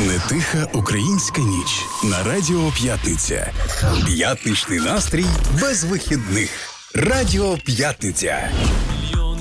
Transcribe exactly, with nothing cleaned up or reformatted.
Не тиха українська ніч на Радіо П'ятниця. П'ятничний настрій без вихідних. Радіо П'ятниця.